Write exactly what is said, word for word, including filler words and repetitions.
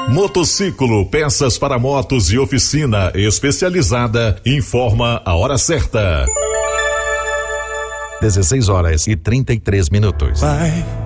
Motociclo, peças para motos e oficina especializada, informa a hora certa. dezesseis horas e trinta e três minutos. Vai.